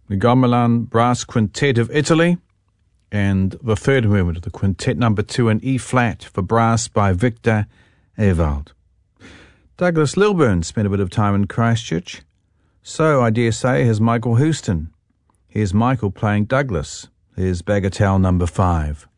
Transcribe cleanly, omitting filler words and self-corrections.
the Gamelan Brass Quintet of Italy, and the third movement of the Quintet number 2 in E-flat for brass by Victor Ewald. Douglas Lilburn spent a bit of time in Christchurch. So, I dare say, has Michael Houston. Here's Michael playing Douglas. Here's Bagatelle number 5.